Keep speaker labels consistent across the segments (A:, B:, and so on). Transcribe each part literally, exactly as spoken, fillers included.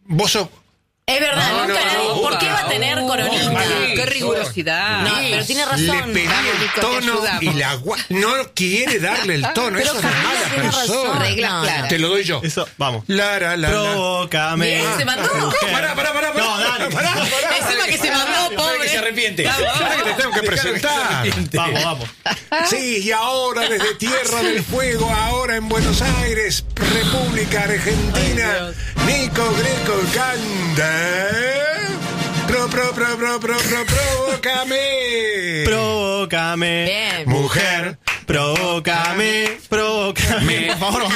A: vos sos...
B: Es verdad,
A: No,
B: nunca
A: no,
B: nadie.
A: no,
B: ¿Por
A: no,
B: qué va a
A: no,
B: tener
A: no,
B: coronita?
A: no,
C: Qué rigurosidad.
B: No, pero tiene razón.
A: Le pedí
C: Vamos,
A: el
C: Nico, te
A: tono
C: ayudamos.
A: y la gua- no quiere darle el tono.
B: Pero
A: Eso es de
B: Camila
A: mala
B: tiene
A: persona.
B: razón.
C: Reglas
B: No, no.
C: claras.
A: Te lo doy yo.
D: Eso, vamos.
A: Lara, la, la.
D: Provócame.
B: Bien, se mandó.
D: mujer.
A: Pará, pará, pará, pará.
D: No, dale.
A: Pará, pará.
B: Encima que se mandó,
E: que
B: pobre.
E: se arrepiente.
A: Pará que te tengo que presentar.
D: Vamos, vamos.
A: Sí, y ahora desde Tierra del Fuego, ahora en Buenos Aires, República Argentina, Nico Greco canta. Pro, pro, pro, pro, pro, pro, provócame.
D: Provócame.
B: Bien.
A: Mujer.
D: Provócame, provócame. Por favor,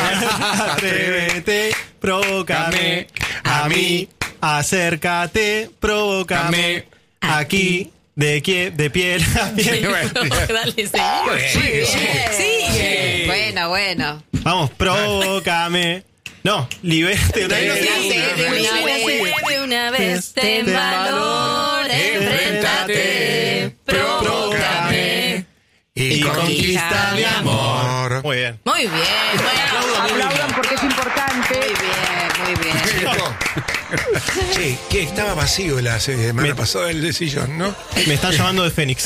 D: atrévete, provócame. A mí, acércate, provócame. Aquí, de, quie- de piel a piel.
B: Dale, seguí.
A: Sigue, sigue.
B: Sigue.
C: Bueno, bueno.
D: Vamos, provócame. No, liberte.
C: Sí, sí, de una vez.
B: De una vez, ten
D: Ten
B: valor,
D: valor,
B: enfréntate, provócame.
A: Y
D: conquista mi
A: amor.
D: Muy bien.
B: Muy bien, bueno.
C: Aplaudan porque es importante. Muy bien, muy bien.
A: Che, que estaba vacío la semana pasada el de sillón, ¿no?
D: Me están llamando de Fénix.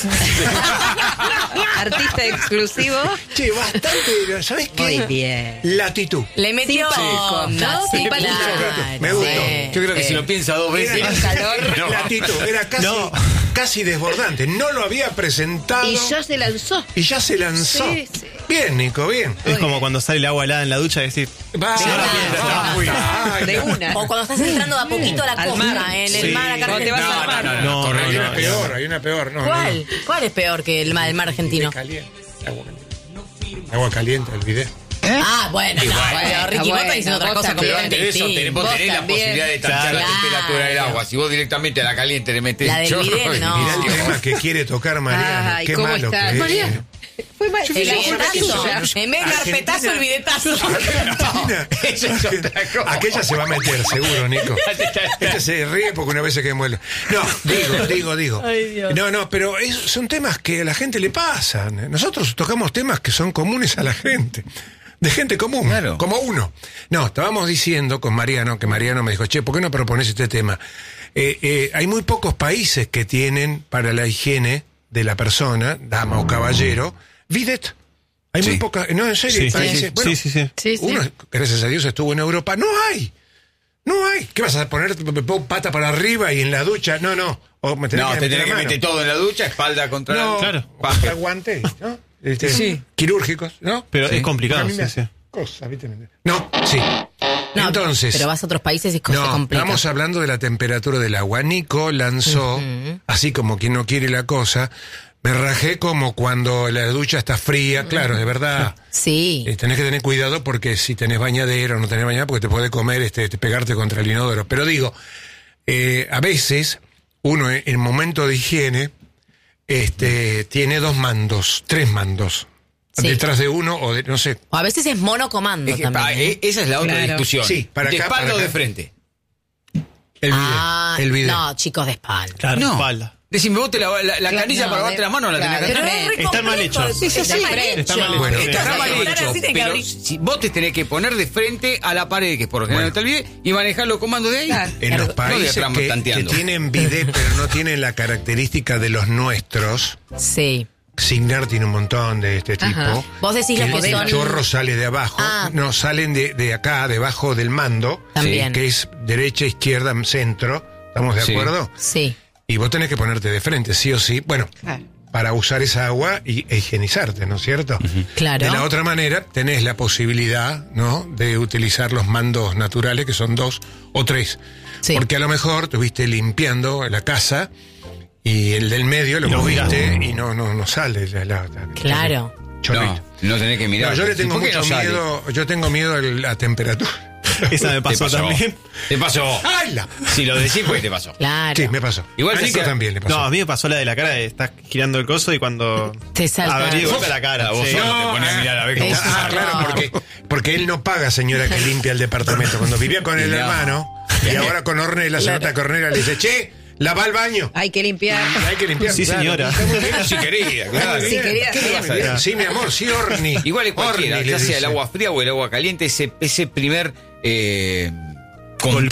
C: Artista exclusivo.
A: Che, bastante, ¿sabés qué?
C: Muy bien.
A: Latitud.
B: Le metió
C: Simpático,
B: onda,
C: ¿no?
B: sí,
C: Simpático.
B: claro.
A: Me gustó.
B: Sí.
E: Yo creo que si lo piensa dos veces.
A: Era
C: calor.
A: Latitud, era casi,
D: No.
A: casi desbordante. No lo había presentado
C: Y ya se lanzó.
A: y ya se lanzó.
C: Sí, sí.
A: Bien, Nico, bien.
D: Es como cuando sale el agua helada en la ducha y decir,
A: Va,
B: Sí,
A: va,
B: claro.
A: va,
E: Muy
A: ay,
C: De
A: no.
C: una.
B: O cuando estás entrando de a poquito a la
C: Al
B: costa,
C: mar.
B: en el
D: Sí.
B: mar acá
C: Cuando te vas
B: argentino.
C: al mar.
E: no, no,
D: no,
E: correcto.
D: no,
A: Hay una
D: no,
A: peor, hay una peor. No,
B: ¿Cuál? ¿Cuál es peor que el mar, el mar argentino?
A: No. Caliente, agua caliente. Agua caliente, olvidé.
B: Ah, bueno, no,
E: bueno,
B: pero Ricky
C: bueno,
B: vos estás diciendo otra
C: vos
B: cosa
C: también.
E: Pero
B: completamente
E: antes de eso
B: distinta.
E: tenés, vos
C: Vos
E: tenés la
C: también.
E: posibilidad de tachar
D: Claro.
E: la temperatura del agua. Si vos directamente a la caliente le metés
B: La del
E: chorro,
B: bidet, no.
A: Mirá el
B: No.
A: tema que quiere tocar Mariana.
C: Ay,
A: Qué
C: ¿cómo
A: malo
C: estás?
A: que es.
C: Mariana. Fue mal.
B: El
C: El
B: billetazo.
C: billetazo.
B: En vez de carpetazo, el billetazo.
A: Argentina.
E: Eso es otra cosa.
A: Aquella se va a meter, seguro, Nico. Ella se ríe porque una vez se quedó muela. No, digo, digo, digo.
B: Ay, Dios.
A: No, no, pero es- son temas que a la gente le pasan. Nosotros tocamos temas que son comunes a la gente. De gente común,
E: Claro.
A: como uno. No, estábamos diciendo con Mariano, que Mariano me dijo, che, ¿por qué no propones este tema? Eh, eh, hay muy pocos países que tienen para la higiene de la persona, dama o caballero, bidet. Hay muy
E: Sí.
A: pocas, no, en serio,
D: Sí,
A: hay
D: sí,
A: países.
D: sí,
A: Bueno,
D: sí, sí, sí.
C: Sí, sí.
A: uno, gracias a Dios, estuvo en Europa. No hay. No hay. ¿Qué vas a poner pata para arriba y en la ducha? No, no. O me tenés
E: No,
A: que
E: te
A: meter
E: tenés que
A: la mano.
E: meter todo en la ducha, espalda contra
A: No,
E: la...
D: Claro.
A: Baja aguante, ¿no? Este,
E: Sí.
A: Quirúrgicos, ¿no?
D: Pero
E: Sí.
D: es complicado.
A: A mí me
D: Sí, sí.
A: hace cosas, ¿viste? No, sí.
B: No,
A: Entonces,
B: pero vas a otros países y es cosa
A: no,
B: complicada.
A: estamos hablando de la temperatura del agua. Nico lanzó, así como quien no quiere la cosa, me rajé como cuando la ducha está fría, claro, de verdad.
B: Sí.
A: Eh, tenés que tener cuidado porque si tenés bañadera o no tenés bañadera, porque te puede comer, este, te pegarte contra el inodoro. Pero digo, eh, a veces uno en en momento de higiene este, tiene dos mandos, tres mandos.
B: Sí.
A: Detrás de uno o de, no sé.
B: O a veces es monocomando
E: Es que,
B: también.
E: pa,
B: ¿eh?
E: eh, esa es la otra
C: Claro.
E: discusión.
A: Sí, para
E: ¿De
A: acá,
E: espalda
A: para
E: o de
A: acá.
E: frente?
A: El bidet.
B: Ah,
A: el bidet.
B: no, chicos, de espalda.
D: Claro,
E: No.
D: espalda.
E: Decime, vos te la, la, la
C: Claro,
E: canilla
C: no,
E: para lavarte
C: de-
E: la mano la tenés
C: claro.
E: que
B: Pero
E: hacer.
B: es re
D: Está mal
B: complejo.
D: hecho.
B: Sí, sí,
C: Está
B: sí.
C: mal hecho.
D: Está mal hecho.
A: Bueno,
E: Está
B: Entonces,
E: mal
B: estar
E: hecho,
B: así, tenés que
E: pero
B: abrir.
E: si vos te tenés que poner de frente a la pared, que es por lo general
A: Bueno.
E: está el bidet, y manejar los comandos de ahí.
C: Claro.
A: En los
E: No de
A: países
E: ramo
A: que, que
E: tanteando.
A: tienen bidet pero no tienen la característica de los nuestros,
B: Sí.
A: Signar tiene un montón de este tipo.
C: Ajá.
B: Vos decís
A: que
B: los que
A: el
B: son...
A: chorro sale de abajo,
B: Ah.
A: no, salen de, de acá, debajo del mando,
B: También.
A: que es derecha, izquierda, centro, ¿estamos de
E: Sí.
A: acuerdo?
B: Sí.
A: Y vos tenés que ponerte de frente, sí o sí, bueno,
C: Claro.
A: para usar esa agua y, e higienizarte, ¿no es cierto?
B: Claro.
A: De la otra manera, tenés la posibilidad, ¿no?, de utilizar los mandos naturales, que son dos o tres.
B: Sí.
A: Porque a lo mejor estuviste limpiando la casa y el del medio lo
D: Y lo
A: moviste y no, no, no sale. La, la- la-
B: Claro.
A: chorrito.
E: No, no tenés que mirar.
A: No, yo le tengo
E: ¿Por qué
A: mucho
E: no sale?
A: miedo, yo tengo miedo a la temperatura.
D: Esa me
E: Te
D: pasó,
E: pasó.
D: también.
E: Te pasó.
A: ¡Ay, la!
E: Si lo decís, pues te pasó.
B: Claro.
A: Sí, me pasó.
E: Igual
A: a
E: se
A: Nico
E: hacía-
A: también le pasó.
D: No, a mí me pasó la de la cara de estás girando el coso y cuando
B: Te salta.
D: abrí de golpe la cara.
E: Vos
D: sí.
E: solo te pones a mirar a ver cómo
B: Eso.
A: Ah,
E: sale.
A: claro, porque, porque él no paga, señora, que limpia el departamento. Cuando vivía con el
E: No.
A: hermano, y ahora con Ornella, se nota que Ornella le dice, che, lava el baño.
C: Hay que limpiar.
A: Hay que limpiar.
D: Sí,
A: claro.
D: señora.
E: Si quería, claro.
A: Muy
C: Si
A: bien.
C: quería,
A: ¿Qué
C: sí.
A: le vas a decir? Sí, mi amor, sí, Orni.
E: Igual es cualquiera,
A: Orni,
E: ya
A: le
E: sea
A: dice.
E: el agua fría o el agua caliente, ese, ese primer eh,
D: Golpeo.